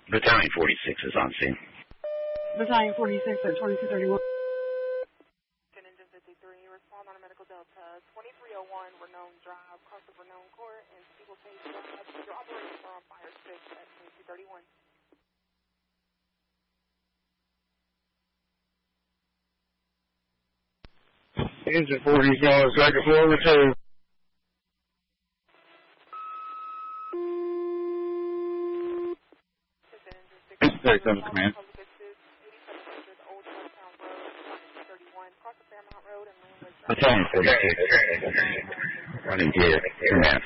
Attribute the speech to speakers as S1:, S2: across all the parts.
S1: Battalion 46 is on scene.
S2: Battalion 46 at 2231.
S3: Engine 53, respond on a medical delta 2301 Renone Drive, cross of Renone Court and Steeplechase Drive. Your operators are on fire 6 at 2231.
S4: Engine 40 is going second floor over 2.
S1: Take them to command. Battalion 46. Running gear. Command.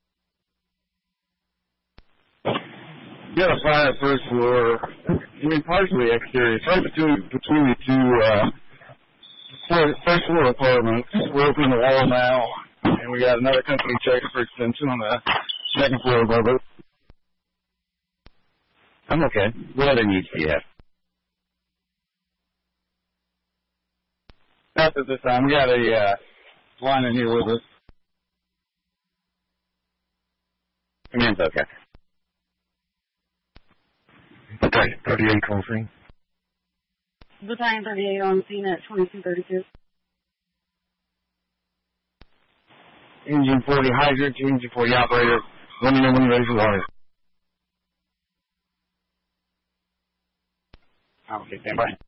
S4: Got a fire first floor. I mean, partially exterior. It's right between the two first floor apartments. We're opening the wall now, and we got another company checking for extension on the second floor above it.
S1: I'm okay. What other needs do you have?
S4: Not at this time. We got a line in here with us.
S1: Command's okay.
S4: Battalion 38 on scene.
S2: Battalion 38 on scene at 2232.
S4: Engine 40 hydrant, engine 40 operator. Let me know when you're ready for water. Okay, stand by.